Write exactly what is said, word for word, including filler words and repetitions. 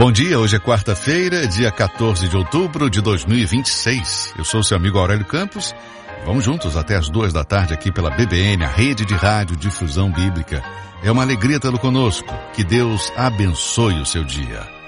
Bom dia, hoje é quarta-feira, dia quatorze de outubro de dois mil e vinte e seis. Eu sou seu amigo Aurélio Campos. Vamos juntos até as duas da tarde aqui pela B B N, a Rede de Rádio Difusão Bíblica. É uma alegria tê-lo conosco. Que Deus abençoe o seu dia.